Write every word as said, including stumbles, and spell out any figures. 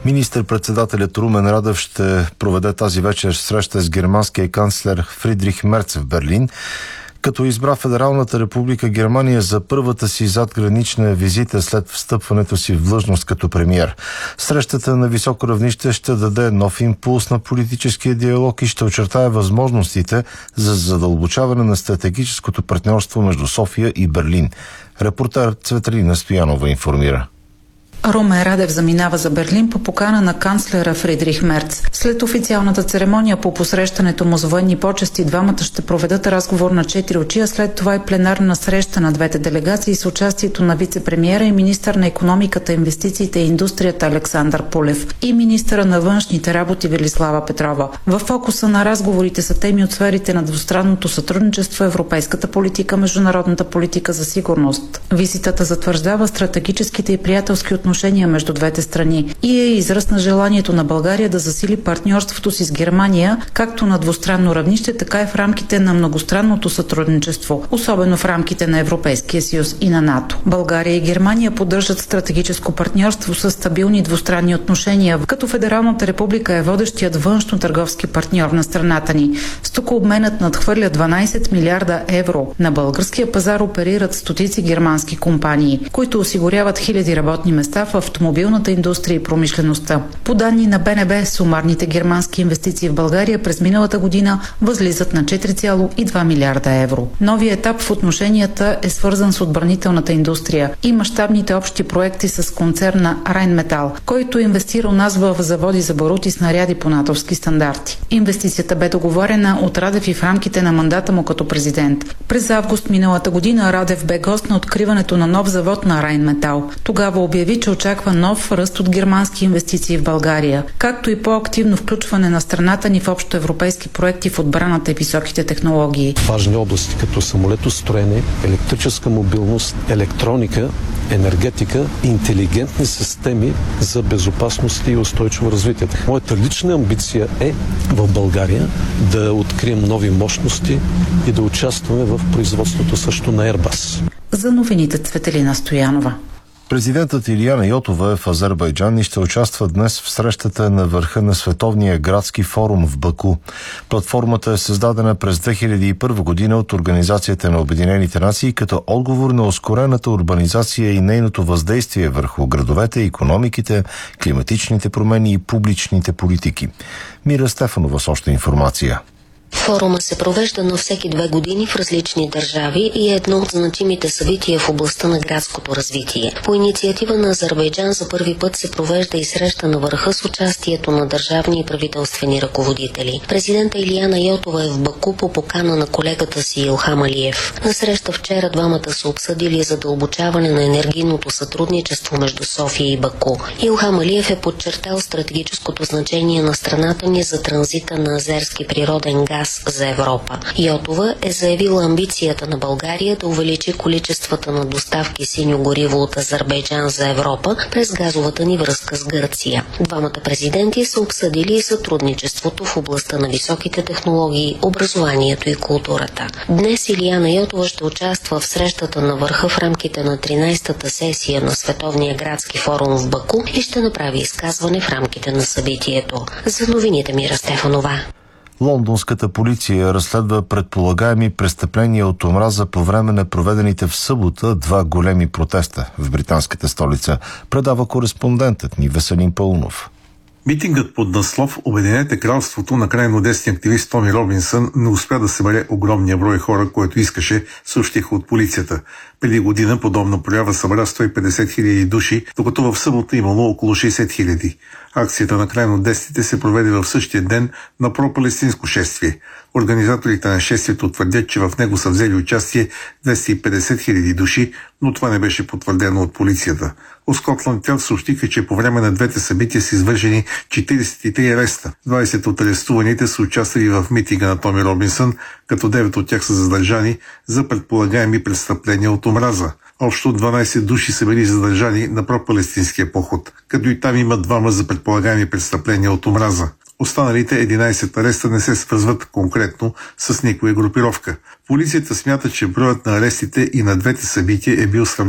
Министър-председателят Румен Радев ще проведе тази вечер среща с германския канцлер Фридрих Мерц в Берлин, като избра Федералната република Германия за първата си задгранична визита след встъпването си в длъжност като премиер. Срещата на високо равнище ще даде нов импулс на политическия диалог и ще очертае възможностите за задълбочаване на стратегическото партньорство между София и Берлин. Репортер Цветелина Стоянова информира. Румен Радев заминава за Берлин по покана на канцлера Фридрих Мерц. След официалната церемония по посрещането му с военни почести, двамата ще проведат разговор на четири очи, а след това и пленарна среща на двете делегации с участието на вице-премиера и министър на икономиката, инвестициите и индустрията Александър Пулев и министъра на външните работи Велислава Петрова. В фокуса на разговорите са теми от сферите на двустранното сътрудничество, европейската политика, международната политика за сигурност. Визитата затвърждава стратегическите и приятелски отношения отношения между двете страни и е израз на желанието на България да засили партньорството си с Германия, както на двустранно равнище, така и в рамките на многостранното сътрудничество, особено в рамките на Европейския съюз и на НАТО. България и Германия поддържат стратегическо партньорство с стабилни двустранни отношения, като Федералната република е водещият външно-търговски партньор на страната ни. Стокообменът надхвърля дванайсет милиарда евро. На българския пазар оперират стотици германски компании, които осигуряват хиляди работни места в автомобилната индустрия и промишлеността. По данни на Б Н Б, сумарните германски инвестиции в България през миналата година възлизат на четири цяло и две милиарда евро. Новият етап в отношенията е свързан с отбранителната индустрия и мащабните общи проекти с концерна Райнметал, който инвестира у нас в заводи за барут и снаряди по натовски стандарти. Инвестицията бе договорена от Радев и в рамките на мандата му като президент. През август миналата година Радев бе гост на откриването на нов завод на Райнметал. Тогава обяви, че очаква нов ръст от германски инвестиции в България, както и по-активно включване на страната ни в общоевропейски проекти в отбраната и високите технологии. Важни области като самолетостроене, електрическа мобилност, електроника, енергетика, интелигентни системи за безопасност и устойчиво развитие. Моята лична амбиция е в България да открием нови мощности и да участваме в производството също на Airbus. За новините Цветелина Стоянова. Президентът Илияна Йотова е в Азербайджан и ще участва днес в срещата на върха на Световния градски форум в Баку. Платформата е създадена през две хиляди и първа година от Организацията на обединените нации като отговор на ускорената урбанизация и нейното въздействие върху градовете, икономиките, климатичните промени и публичните политики. Мира Стефанова с още информация. Форума се провежда на всеки две години в различни държави и е едно от значимите събития в областта на градското развитие. По инициатива на Азербайджан за първи път се провежда и среща на върха с участието на държавни и правителствени ръководители. Президента Илияна Йотова е в Баку по покана на колегата си Илхам Алиев. На среща вчера двамата са обсъдили задълбочаване на енергийното сътрудничество между София и Баку. Илхам Алиев е подчертал стратегическото значение на страната ни за транзита на азерски природен газ за Европа. Йотова е заявила амбицията на България да увеличи количествата на доставки синьо гориво от Азербайджан за Европа през газовата ни връзка с Гърция. Двамата президенти са обсъдили и сътрудничеството в областта на високите технологии, образованието и културата. Днес Илияна Йотова ще участва в срещата на върха в рамките на тринайсетата сесия на Световния градски форум в Баку и ще направи изказване в рамките на събитието. За новините Мира Стефанова. Лондонската полиция разследва предполагаеми престъпления от омраза по време на проведените в събота два големи протеста в британската столица, предава кореспондентът ни Веселин Паунов. Митингът под наслов "Обединете кралството" на крайно десния активист Томи Робинсън не успя да събере огромния брой хора, който искаше, съобщиха от полицията. Преди година подобна проява събра сто и петдесет хиляди души, докато в събота имало около шейсет хиляди. Акцията на крайно десните се проведе в същия ден на пропалестинско шествие. Организаторите на шествието твърдят, че в него са взели участие двеста и петдесет хиляди души, но това не беше потвърдено от полицията. От Скотланд Ярд съобщиха, че по време на двете събития са извършени четирийсет и три ареста. двайсет от арестуваните са участвали в митинга на Томи Робинсън, като девет от тях са задържани за предполагаеми престъпления от омраза. Общо дванайсет души са били задържани на пропалестинския поход, като и там има двама за предполагаеми престъпления от омраза. Останалите единайсет ареста не се свързват конкретно с никоя групировка. Полицията смята, че броят на арестите и на двете събития е бил сравнително